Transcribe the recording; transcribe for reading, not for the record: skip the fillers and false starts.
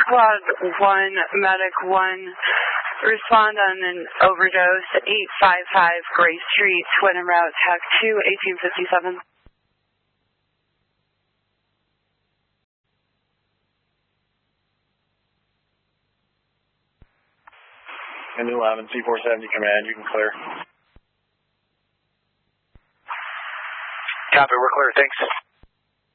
Squad 1, Medic 1, respond on an overdose, 855 Gray Street, Twin and Route Tech 2, 1857. And 11, C470 command, you can clear. Copy, we're clear, thanks.